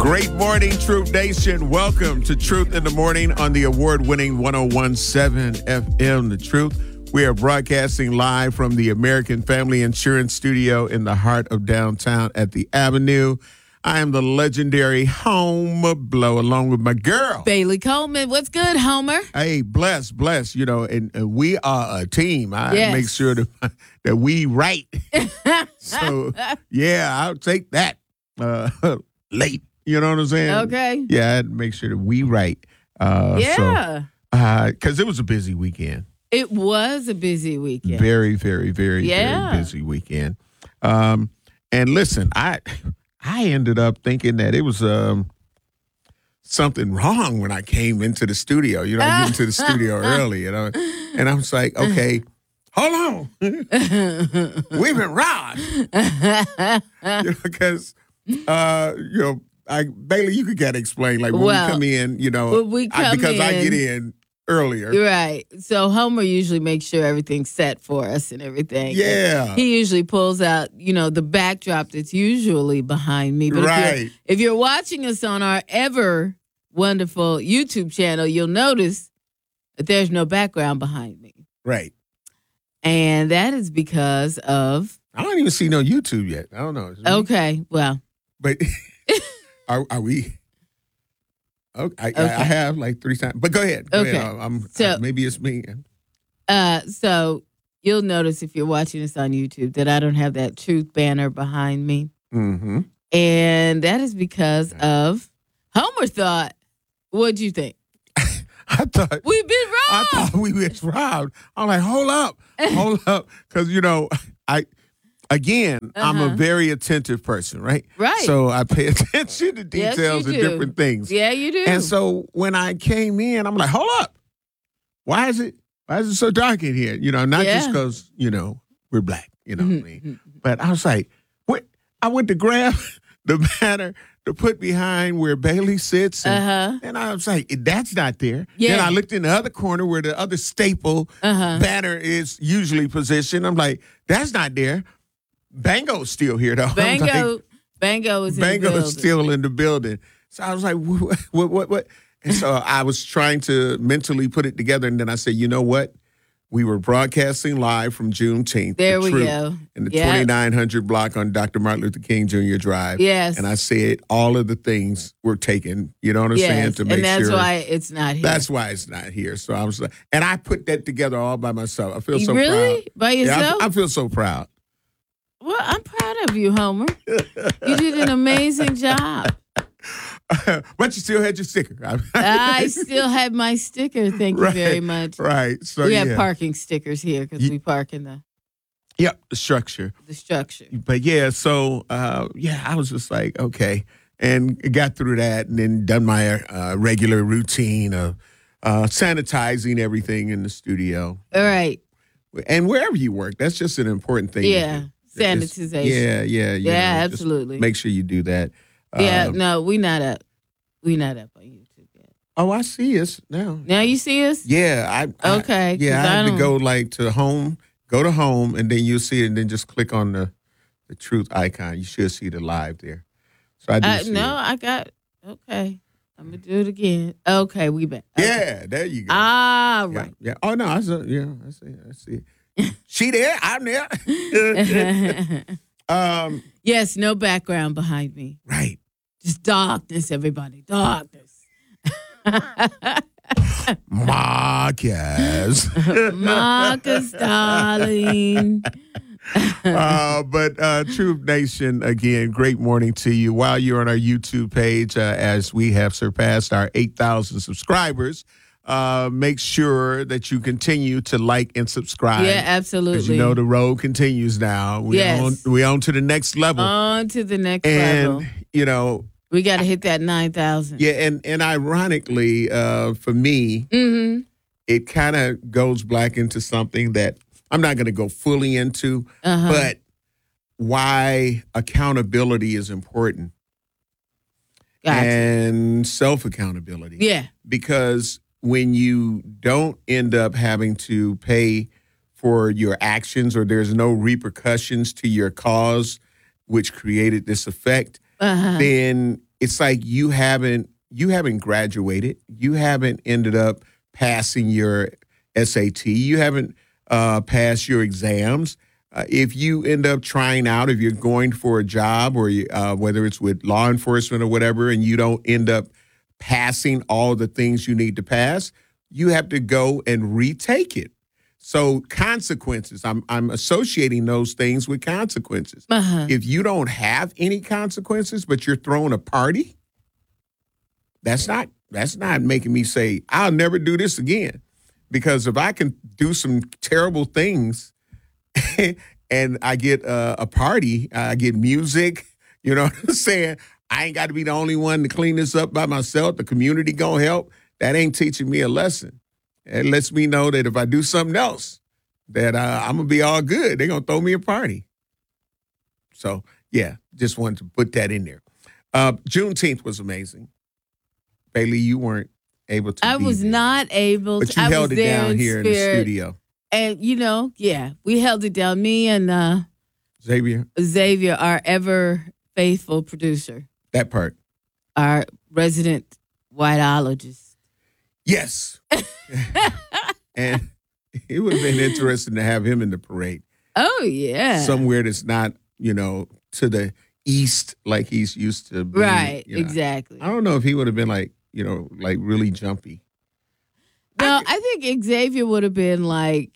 Great morning, Truth Nation. Welcome to Truth in the Morning on the award-winning 101.7 FM, The Truth. We are broadcasting live from the American Family Insurance Studio in the heart of downtown at the Avenue. I am the legendary Homer Blow, along with my girl, Bailey Coleman. What's good, Homer? Hey, bless, and we are a team. I make sure that we right. So, yeah, I'll take that late. You know what I'm saying? Okay. Yeah, I'd make sure that we right. Because it was a busy weekend. It was a busy weekend. Very, very, very, very busy weekend. And listen, I ended up thinking that it was something wrong when I came into the studio. You know, I get into the studio early, you know, and I was like, okay, hold on. We've been robbed. Because, Bailey, you could kind of explain, like, when we come in, you know, because I get in earlier. Right. So Homer usually makes sure everything's set for us and everything. Yeah. And he usually pulls out, the backdrop that's usually behind me. But if you're watching us on our ever wonderful YouTube channel, you'll notice that there's no background behind me. Right. And that is because of... I don't even see no YouTube yet. I don't know. Okay, well... But are we? Okay. I have like 3 times. But go ahead. Go ahead. Maybe it's me. So you'll notice if you're watching this on YouTube that I don't have that truth banner behind me. Mm-hmm. And that is because of Homer thought. What'd you think? I thought we've been robbed. I thought we were robbed. I'm like, hold up. Because, I'm a very attentive person, right? Right. So I pay attention to details and different things. Yeah, you do. And so when I came in, I'm like, hold up. Why is it so dark in here? Not just because, we're black, what I mean? But I was like, what? I went to grab the banner to put behind where Bailey sits. And I was like, that's not there. Yeah. Then I looked in the other corner where the other staple banner is usually positioned. I'm like, that's not there. Bango's still here, though. Bango is still in the building. So I was like, what? And so I was trying to mentally put it together. And then I said, you know what? We were broadcasting live from Juneteenth. There we go. In the 2900 block on Dr. Martin Luther King Jr. Drive. Yes. And I said all of the things were taken, you know what I'm saying? To make and that's sure. why it's not here. That's why it's not here. So I was like, and I put that together all by myself. I feel so proud. Really? By yourself? Yeah, I feel so proud. Well, I'm proud of you, Homer. You did an amazing job. But you still had your sticker. I still have my sticker. Thank you very much. Right. So we have parking stickers here because we park in the... Yep, the structure. But so, I was just like, okay. And got through that and then done my regular routine of sanitizing everything in the studio. All right. And wherever you work, that's just an important thing. Yeah. Sanitization. Yeah, absolutely. Make sure you do that. No, we not up. We not up on YouTube yet. Oh, I see us now. Now you see us? Yeah. Okay. I have to go to home, and then you'll see it, and then just click on the truth icon. You should see the live there. So I do see it. I got, okay. I'm going to do it again. Okay, we back. Okay. Yeah, there you go. Ah, right. Yeah. Oh, no, I see. She there, I'm there. Yes, no background behind me. Right. Just darkness, everybody. Darkness. Marcus, darling. But Truth Nation, again, great morning to you. While you're on our YouTube page, as we have surpassed our 8,000 subscribers, make sure that you continue to like and subscribe. Yeah, absolutely. Because the road continues now. We on to the next level. On to the next level. And, we got to hit that 9,000. Yeah, and ironically, for me, it kind of goes back into something that I'm not going to go fully into, but why accountability is important. Gotcha. And self-accountability. Yeah. Because when you don't end up having to pay for your actions or there's no repercussions to your cause, which created this effect, then it's like you haven't graduated. You haven't ended up passing your SAT. You haven't passed your exams. If you end up trying out, if you're going for a job or whether it's with law enforcement or whatever, and you don't end up passing all the things you need to pass, you have to go and retake it. So consequences, I'm associating those things with consequences. If you don't have any consequences, but you're throwing a party, that's not making me say, I'll never do this again. Because if I can do some terrible things and I get a party, I get music, you know what I'm saying? I ain't got to be the only one to clean this up by myself. The community gonna help. That ain't teaching me a lesson. It lets me know that if I do something else, that I'm going to be all good. They're going to throw me a party. So, yeah, just wanted to put that in there. Juneteenth was amazing. Bailey, you weren't able to I was there. Not able to. But you held it down here in the studio. And, we held it down. Me and Xavier, our ever faithful producer. That part. Our resident whiteologist. Yes. And it would have been interesting to have him in the parade. Oh, yeah. Somewhere that's not, to the east like he's used to being. Right, exactly. I don't know if he would have been like really jumpy. No, I think Xavier would have been like,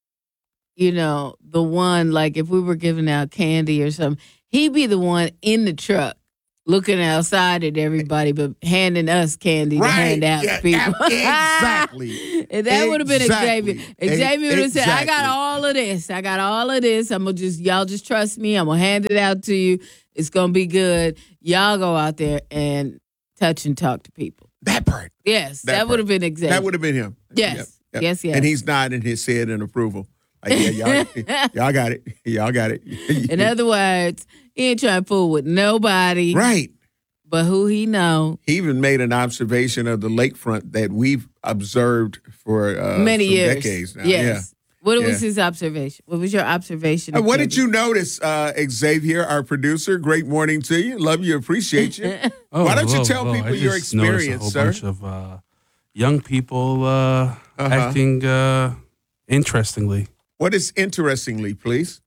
the one, like if we were giving out candy or something, he'd be the one in the truck looking outside at everybody, but handing us candy to hand out to people. Exactly. And that would have been Xavier. Xavier would have said, I got all of this. I'm going to y'all just trust me. I'm going to hand it out to you. It's going to be good. Y'all go out there and touch and talk to people. That part. Yes, that would have been Xavier. That would have been him. Yes. Yep. Yes. And he's nodding his head in approval. Like, yeah, y'all got it. Y'all got it. In other words, he ain't trying to fool with nobody. Right. But who he know. He even made an observation of the lakefront that we've observed for many years. Decades now. Yes. Yeah. What was his observation? What was your observation? What did you notice, Xavier, our producer? Great morning to you. Love you. Appreciate you. Why don't you tell people your experience, sir? A bunch of young people acting interestingly. What is interestingly, please?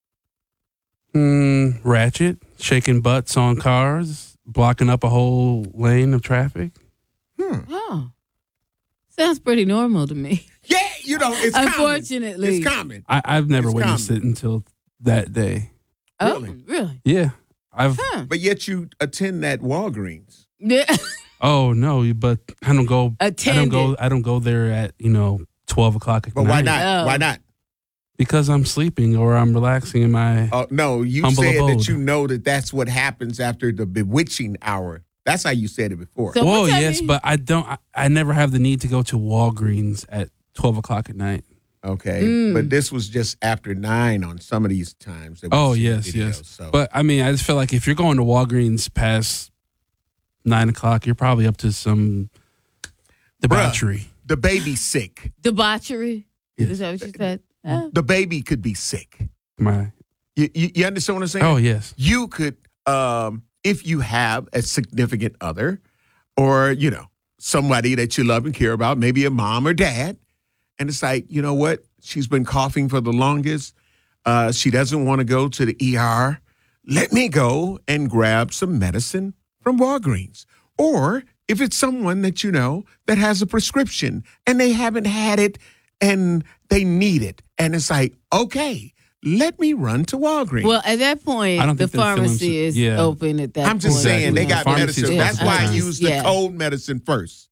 Ratchet, shaking butts on cars, blocking up a whole lane of traffic. Oh. Sounds pretty normal to me. Yeah, it's unfortunately common. It's common. I've never witnessed it until that day. Oh, really? Yeah. But yet you attend that Walgreens. Yeah. Oh no, but I don't go. Attended. I don't go there at 12 o'clock at night. But why not? Oh. Why not? Because I'm sleeping or I'm relaxing in my no, you humble said abode. that that's what happens after the bewitching hour. That's how you said it before. So well, yes, but I don't. I never have the need to go to Walgreens at 12 o'clock at night. Okay, but this was just after 9 on some of these times. Yes. So. But I mean, I just feel like if you're going to Walgreens past 9 o'clock, you're probably up to some debauchery. Bruh, the baby's sick. Debauchery? Yes. Is that what you said? The baby could be sick. My. You understand what I'm saying? Oh, yes. You could, if you have a significant other or, somebody that you love and care about, maybe a mom or dad, and it's like, you know what? She's been coughing for the longest. She doesn't want to go to the ER. Let me go and grab some medicine from Walgreens. Or if it's someone that that has a prescription and they haven't had it and they need it. And it's like, okay, let me run to Walgreens. Well, at that point, the pharmacy is open at that point. I'm just saying, they got medicine. That's why I use the cold medicine first.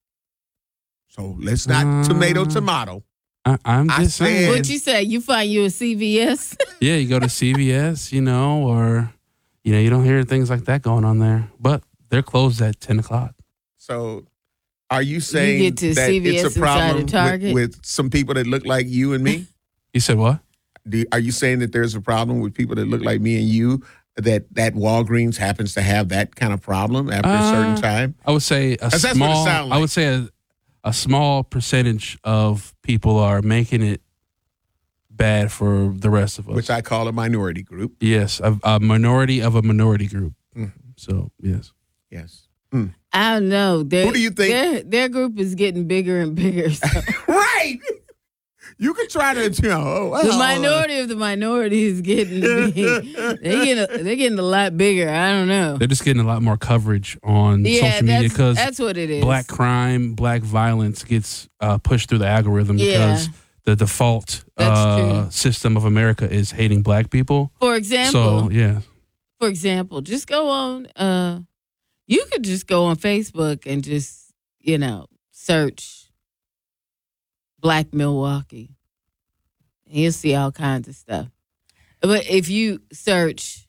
So let's not tomato. I'm just saying. What you say? You find you a CVS? Yeah, you go to CVS, or, you don't hear things like that going on there. But they're closed at 10 o'clock. So are you saying you get to that CVS it's a problem Target? with some people that look like you and me? You said what? Are you saying that there's a problem with people that look like me and you, that Walgreens happens to have that kind of problem after a certain time? I would say I would say a small percentage of people are making it bad for the rest of us. Which I call a minority group. Yes, a minority of a minority group. Mm-hmm. So, yes. Yes. I don't know. Who do you think? Their group is getting bigger and bigger. So. Right. You can try to, the minority of the minority is getting big. They're getting a lot bigger. I don't know. They're just getting a lot more coverage on social media because that's what it is. Black crime, black violence gets pushed through the algorithm because the default system of America is hating black people. For example. So, yeah. For example, just go on, you could just go on Facebook and just, search Black Milwaukee. And you'll see all kinds of stuff. But if you search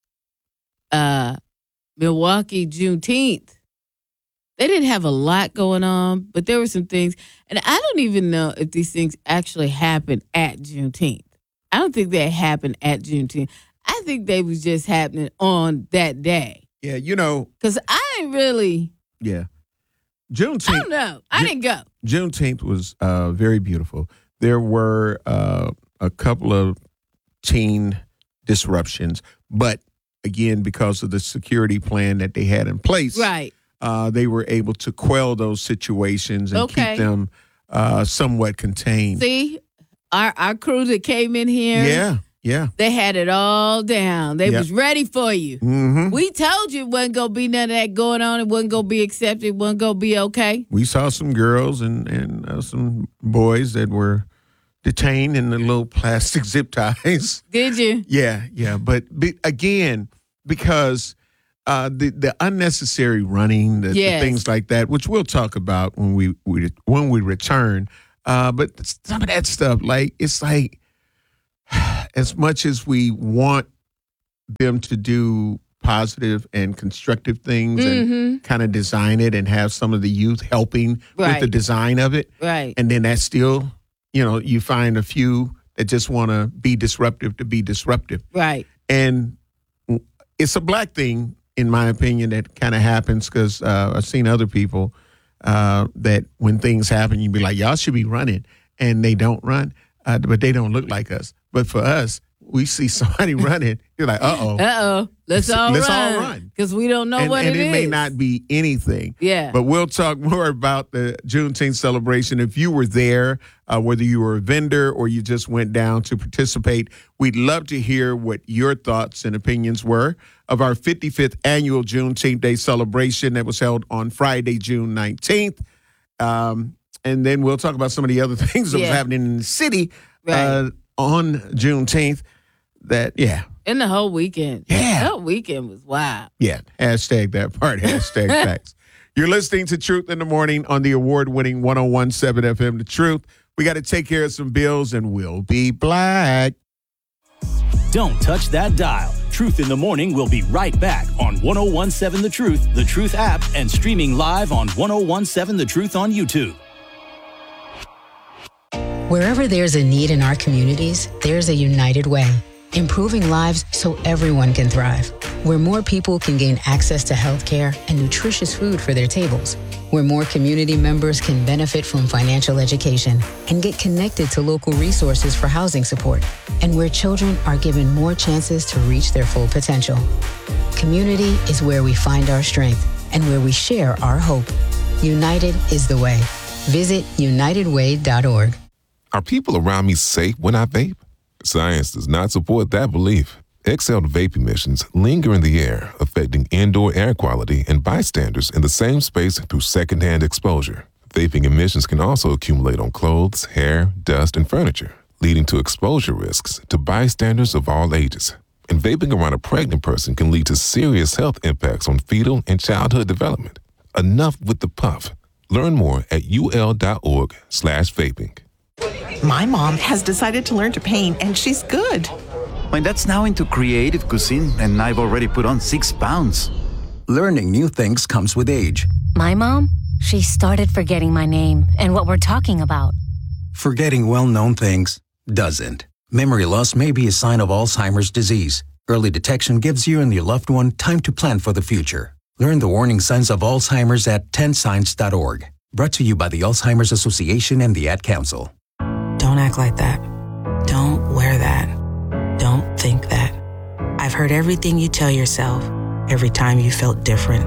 Milwaukee Juneteenth, they didn't have a lot going on, but there were some things. And I don't even know if these things actually happened at Juneteenth. I don't think they happened at Juneteenth. I think they was just happening on that day. Yeah, because I ain't really. Yeah. Juneteenth. I don't know. I didn't go. Juneteenth was very beautiful. There were a couple of teen disruptions, but again, because of the security plan that they had in place, right, they were able to quell those situations and keep them somewhat contained. See, our crew that came in here, yeah, they had it all down. They was ready for you. Mm-hmm. We told you it wasn't going to be none of that going on. It wasn't going to be accepted. It wasn't going to be okay. We saw some girls and some boys that were detained in the little plastic zip ties. Did you? Yeah. But again, because the unnecessary running, the things like that, which we'll talk about when we return. But some of that stuff, it's like, as much as we want them to do positive and constructive things and kind of design it and have some of the youth helping with the design of it. Right. And then that's still, you find a few that just want to be disruptive to be disruptive. Right. And it's a black thing, in my opinion, that kind of happens because I've seen other people that when things happen, you be like, y'all should be running. And they don't run, but they don't look like us. But for us, we see somebody running. You're like, uh-oh. Let's all run. Because we don't know what it is. And it may not be anything. Yeah. But we'll talk more about the Juneteenth celebration. If you were there, whether you were a vendor or you just went down to participate, we'd love to hear what your thoughts and opinions were of our 55th annual Juneteenth Day celebration that was held on Friday, June 19th. And then we'll talk about some of the other things that was happening in the city on Juneteenth. And the whole weekend. Yeah. The whole weekend was wild. Yeah. Hashtag that part. Hashtag facts. You're listening to Truth in the Morning on the award-winning 101.7 FM The Truth. We got to take care of some bills and we'll be black. Don't touch that dial. Truth in the Morning will be right back on 101.7 The Truth app, and streaming live on 101.7 The Truth on YouTube. Wherever there's a need in our communities, there's a United Way, improving lives so everyone can thrive. Where more people can gain access to healthcare and nutritious food for their tables. Where more community members can benefit from financial education and get connected to local resources for housing support. And where children are given more chances to reach their full potential. Community is where we find our strength and where we share our hope. United is the way. Visit unitedway.org. Are people around me safe when I vape? Science does not support that belief. Exhaled vape emissions linger in the air, affecting indoor air quality and bystanders in the same space through secondhand exposure. Vaping emissions can also accumulate on clothes, hair, dust, and furniture, leading to exposure risks to bystanders of all ages. And vaping around a pregnant person can lead to serious health impacts on fetal and childhood development. Enough with the puff. Learn more at ul.org/vaping. My mom has decided to learn to paint, and she's good. My dad's now into creative cuisine, and I've already put on 6 pounds. Learning new things comes with age. My mom, she started forgetting my name and what we're talking about. Forgetting well-known things doesn't. Memory loss may be a sign of Alzheimer's disease. Early detection gives you and your loved one time to plan for the future. Learn the warning signs of Alzheimer's at 10signs.org. Brought to you by the Alzheimer's Association and the Ad Council. Don't act like that. Don't wear that. Don't think that. I've heard everything you tell yourself every time you felt different.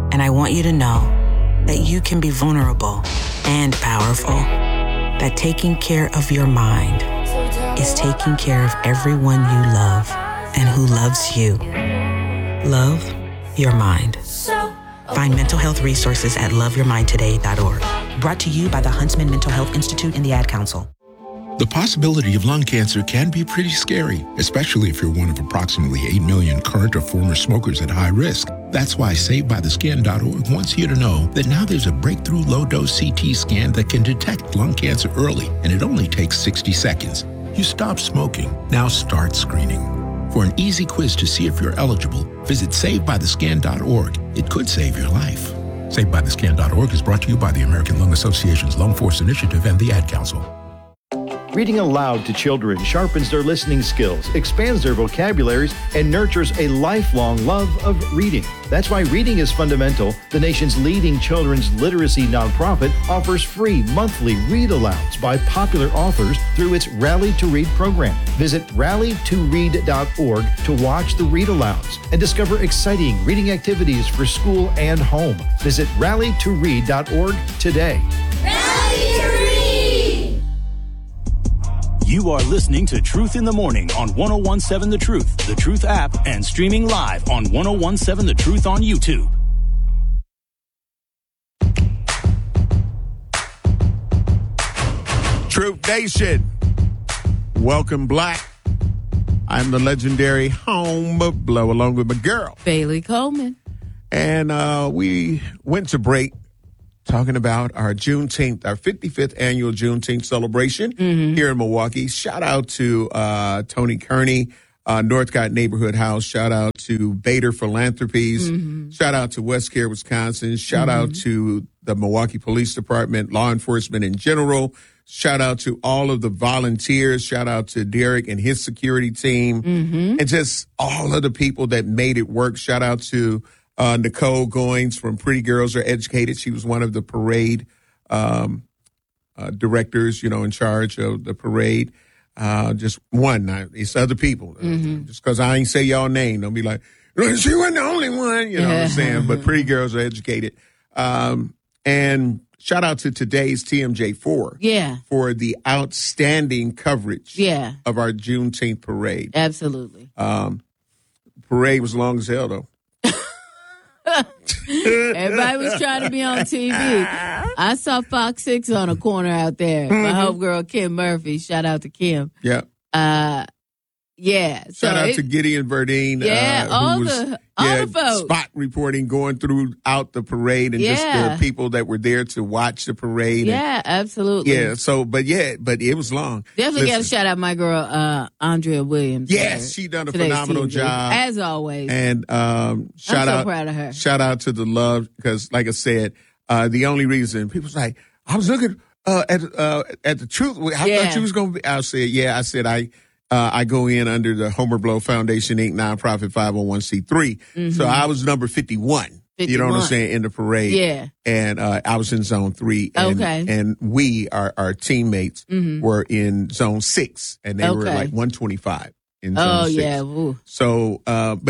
And I want you to know that you can be vulnerable and powerful. That taking care of your mind is taking care of everyone you love and who loves you. Love your mind. Find mental health resources at loveyourmindtoday.org. Brought to you by the Huntsman Mental Health Institute and the Ad Council. The possibility of lung cancer can be pretty scary, especially if you're one of approximately 8 million current or former smokers at high risk. That's why SaveByTheScan.org wants you to know that now there's a breakthrough low-dose CT scan that can detect lung cancer early, and it only takes 60 seconds. You stop smoking, now start screening. For an easy quiz to see if you're eligible, visit SaveByTheScan.org. It could save your life. SaveByTheScan.org is brought to you by the American Lung Association's Lung Force Initiative and the Ad Council. Reading aloud to children sharpens their listening skills, expands their vocabularies, and nurtures a lifelong love of reading. That's why Reading is Fundamental, the nation's leading children's literacy nonprofit, offers free monthly read-alouds by popular authors through its Rally to Read program. Visit rallytoread.org to watch the read-alouds and discover exciting reading activities for school and home. Visit rallytoread.org today. Rally to Read! You are listening to Truth in the Morning on 101.7 The Truth, The Truth app, and streaming live on 101.7 The Truth on YouTube. Truth Nation, welcome Black. I'm the legendary Home Blow along with my girl, Bailey Coleman. And we went to break talking about our Juneteenth, our 55th annual Juneteenth celebration here in Milwaukee. Shout out to Tony Kearney, Northcott Neighborhood House. Shout out to Bader Philanthropies. Shout out to West Care, Wisconsin. Shout out to the Milwaukee Police Department, law enforcement in general. Shout out to all of the volunteers. Shout out to Derek and his security team. And just all of the people that made it work. Shout out to Nicole Goins from Pretty Girls Are Educated. She was one of the parade directors, in charge of the parade. Just one. It's other people. Just because I ain't say y'all name, don't be like, she wasn't the only one. You know what I'm saying? But Pretty Girls Are Educated. And shout out to today's TMJ4 for the outstanding coverage of our Juneteenth parade. Absolutely. Parade was long as hell, though. Everybody was trying to be on TV. I saw Fox 6 on a corner out there. My homegirl, Kim Murphy. Shout out to Kim. Yeah. Shout out to Gideon Verdine. All the folks. Spot reporting going throughout the parade and just the people that were there to watch the parade. Absolutely. But it was long. Definitely got to shout out my girl, Andrea Williams. Yes, she done a phenomenal job. As always. And I'm so proud of her. Shout out to the love, because like I said, the only reason people's like, I was looking at the truth. I thought you was going to be. I said, I go in under the Homer Blow Foundation, Inc. nonprofit 501c3. So I was number 51. You know what I'm saying? In the parade. Yeah. And I was in zone 3. And, and we, our teammates, were in zone 6. And they were like 125 in zone 6. Ooh. So,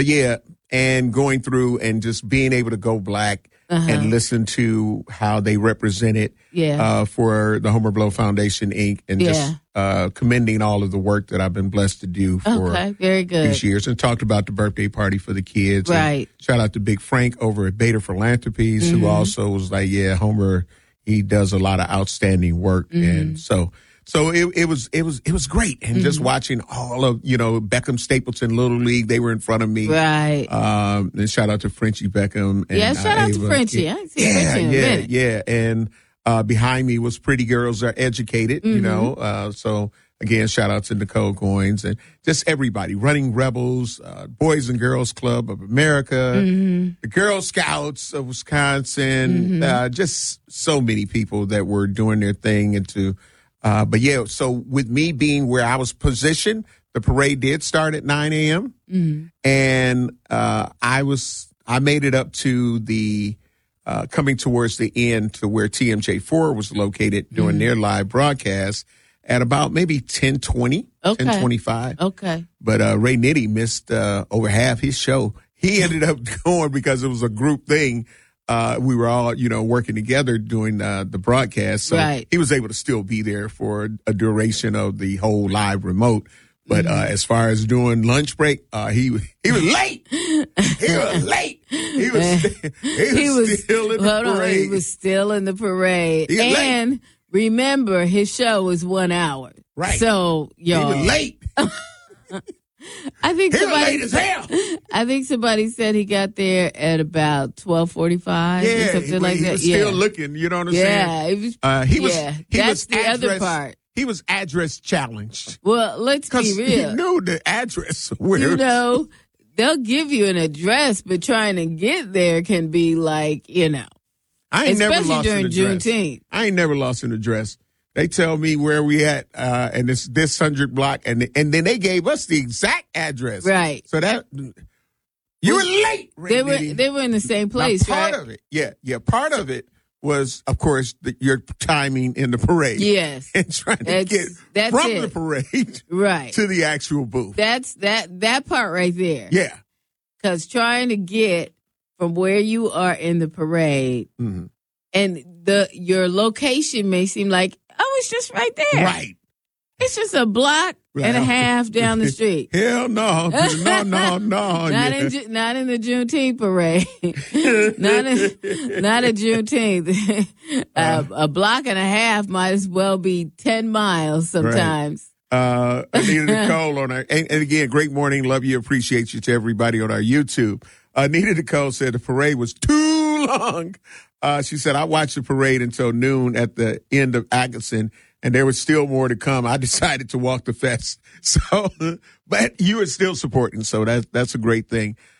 and going through and just being able to go Black and listen to how they represented for the Homer Blow Foundation, Inc. And just commending all of the work that I've been blessed to do for very good. these years. And talked about the birthday party for the kids. Right. And shout out to Big Frank over at Bader Philanthropies, who also was like, Homer, he does a lot of outstanding work. And so it was great. And just watching all of, Beckham Stapleton Little League, they were in front of me. Right. And shout out to Frenchie Beckham. And, shout out to Frenchie. I ain't seen Frenchie in a minute. Yeah. And behind me was Pretty Girls Are Educated, so again, shout out to Nicole Goins and just everybody. Running Rebels, Boys and Girls Club of America, the Girl Scouts of Wisconsin, just so many people that were doing their thing. And so with me being where I was positioned, the parade did start at 9 a.m. And I made it up to the coming towards the end to where TMJ4 was located doing their live broadcast at about maybe 10:20, 10:25. Okay. But Ray Nitty missed over half his show. He ended up going because it was a group thing. we were all, working together doing the broadcast. So he was able to still be there for a duration of the whole live remote. But as far as doing lunch break, he was late. He was late. He was still in the parade. He was still in the parade. And remember, his show was 1 hour. Right. So, y'all. He was late. I think he was late as hell. I think somebody said he got there at about 12:45 or something like that. He was still looking. You know what I'm saying? That's the other part. He was address challenged. Well, let's be real. He knew the address. They'll give you an address, but trying to get there can be like, I ain't never lost during an address. Juneteenth. I ain't never lost an address. They tell me where we at, and it's this 100 block, and then they gave us the exact address. Right. So that you were late. They were in the same place. Now, part of it, part of it was, of course, your timing in the parade. Yes, and trying to get from the parade right to the actual booth. That's that part right there. Yeah, because trying to get from where you are in the parade, and your location may seem like, oh, it's just right there. Right. It's just a block and a half down the street. Hell no. No. Not in the Juneteenth parade. not at Juneteenth. A block and a half might as well be 10 miles sometimes. Right. Anita Nicole on our, and again, great morning. Love you. Appreciate you to everybody on our YouTube. Anita Nicole said the parade was too long. She said, I watched the parade until noon at the end of Atkinson, and there was still more to come. I decided to walk the fest. So, but you were still supporting, so that's a great thing.